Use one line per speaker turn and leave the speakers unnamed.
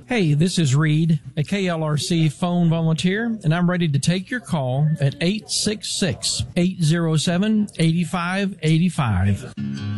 Hey, this is Reed, a KLRC phone volunteer, and I'm ready to take your call at 866-807-8585.